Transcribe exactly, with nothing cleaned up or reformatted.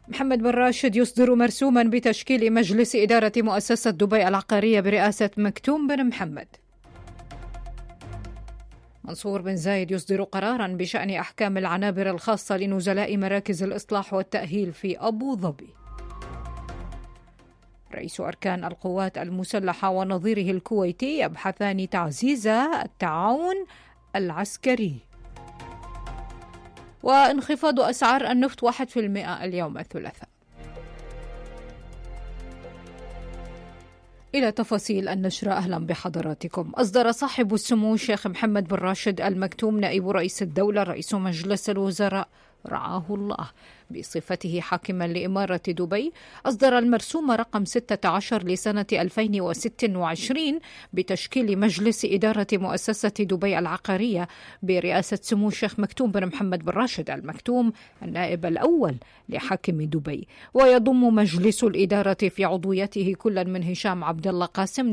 محمد بن راشد يصدر مرسوما بتشكيل مجلس إدارة مؤسسة دبي العقارية برئاسة مكتوم بن محمد. منصور بن زايد يصدر قرارا بشأن أحكام العنابر الخاصة لنزلاء مراكز الإصلاح والتأهيل في أبو ظبي. رئيس أركان القوات المسلحة ونظيره الكويتي يبحثان تعزيز التعاون العسكري. وانخفاض أسعار النفط واحد بالمئة اليوم الثلاثاء. إلى تفاصيل النشرة، أهلا بحضراتكم. أصدر صاحب السمو الشيخ محمد بن راشد المكتوم نائب رئيس الدولة رئيس مجلس الوزراء رعاه الله بصفته حاكما لإمارة دبي، أصدر المرسوم رقم ستة عشر لسنة ألفين وستة وعشرين بتشكيل مجلس إدارة مؤسسة دبي العقارية برئاسة سمو الشيخ مكتوم بن محمد بن راشد المكتوم النائب الأول لحاكم دبي. ويضم مجلس الإدارة في عضويته كل من هشام عبد الله قاسم